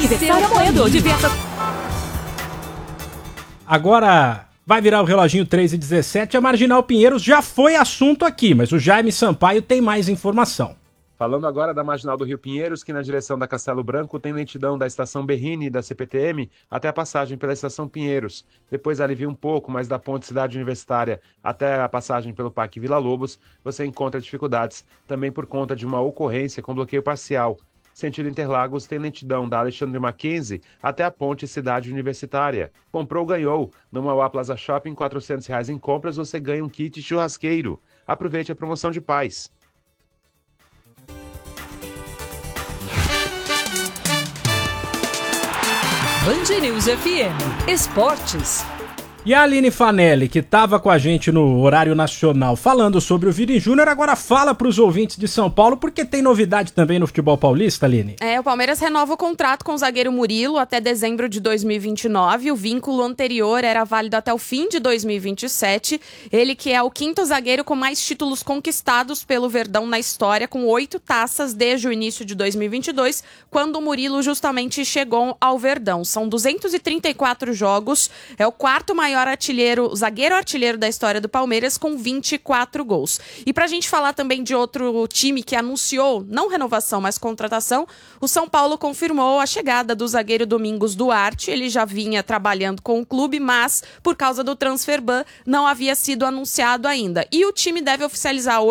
aniversário Amoedo. Diversas... Agora vai virar o reloginho 3h17. A Marginal Pinheiros já foi assunto aqui, mas o Jaime Sampaio tem mais informação. Falando agora da Marginal do Rio Pinheiros, que na direção da Castelo Branco tem lentidão da estação Berrini e da CPTM até a passagem pela estação Pinheiros. Depois alivia um pouco, mas da ponte Cidade Universitária até a passagem pelo Parque Vila Lobos, você encontra dificuldades, também por conta de uma ocorrência com bloqueio parcial. Sentido Interlagos tem lentidão da Alexandre Mackenzie até a ponte Cidade Universitária. Comprou, ganhou. No Mauá Plaza Shopping, R$400 em compras, você ganha um kit churrasqueiro. Aproveite a promoção de paz. Band News FM Esportes. E a Aline Fanelli, que estava com a gente no horário nacional falando sobre o Vini Júnior, agora fala para os ouvintes de São Paulo, porque tem novidade também no futebol paulista, Aline. O Palmeiras renova o contrato com o zagueiro Murilo até dezembro de 2029. O vínculo anterior era válido até o fim de 2027. Ele que é o quinto zagueiro com mais títulos conquistados pelo Verdão na história, com 8 taças desde o início de 2022, quando o Murilo justamente chegou ao Verdão. São 234 jogos, é o quarto maior zagueiro artilheiro da história do Palmeiras, com 24 gols. E pra gente falar também de outro time que anunciou, não renovação, mas contratação, o São Paulo confirmou a chegada do zagueiro Domingos Duarte. Ele já vinha trabalhando com o clube, mas por causa do transfer ban não havia sido anunciado ainda. E o time deve oficializar hoje